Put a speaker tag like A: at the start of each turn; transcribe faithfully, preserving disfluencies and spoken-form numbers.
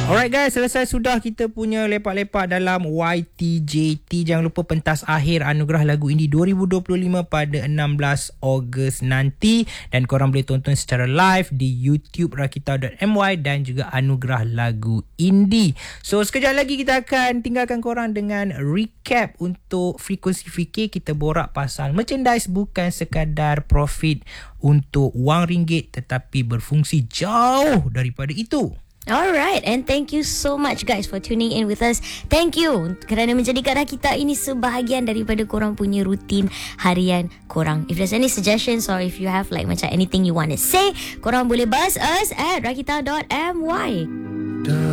A: Alright guys, selesai sudah kita punya lepak-lepak dalam Y T J T. Jangan lupa pentas akhir anugerah lagu indie dua ribu dua puluh lima pada enam belas Ogos nanti. Dan korang boleh tonton secara live di YouTube rakita dot my dan juga anugerah lagu indie. So sekejap lagi kita akan tinggalkan korang dengan recap untuk Frekuensi Fikir. Kita borak pasal merchandise, bukan sekadar profit untuk wang ringgit tetapi berfungsi jauh daripada itu.
B: Alright, and thank you so much guys for tuning in with us. Thank you kerana menjadikan Rakita ini sebahagian daripada korang punya rutin harian korang. If there's any suggestions or if you have like macam anything you want to say, korang boleh buzz us at rakita dot my.